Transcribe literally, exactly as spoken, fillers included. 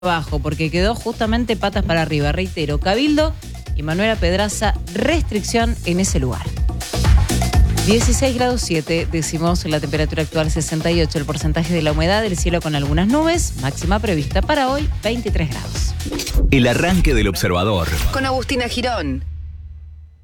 abajo, porque quedó justamente patas para arriba. Reitero, Cabildo y Manuela Pedraza, restricción en ese lugar. dieciséis grados siete, decimos la temperatura actual sesenta y ocho, el porcentaje de la humedad del cielo con algunas nubes, máxima prevista para hoy veintitrés grados. El arranque del observador. Con Agustina Girón.